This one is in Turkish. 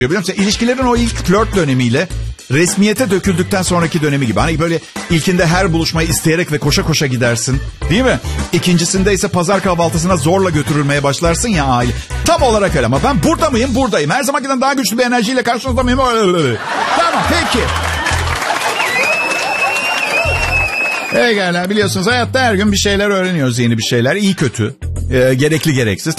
Biliyor musun? İlişkilerin o ilk flört dönemiyle resmiyete döküldükten sonraki dönemi gibi. Hani böyle ilkinde her buluşmayı isteyerek ve koşa koşa gidersin. Değil mi? İkincisinde ise pazar kahvaltısına zorla götürülmeye başlarsın ya aile. Tam olarak öyle ama ben burada mıyım? Buradayım. Her zamankinden daha güçlü bir enerjiyle karşınızda mıyım? Tamam peki. Pekala biliyorsunuz hayatta her gün bir şeyler öğreniyoruz, yeni bir şeyler. İyi kötü, gerekli gereksiz.